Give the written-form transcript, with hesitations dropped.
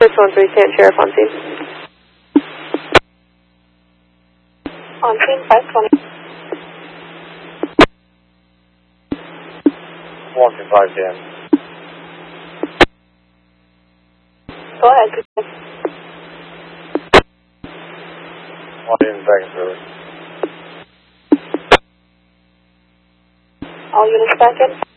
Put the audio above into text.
613, St. Sheriff on scene. On scene, 520. 125 10. Go ahead. 1 in second service. All units back in.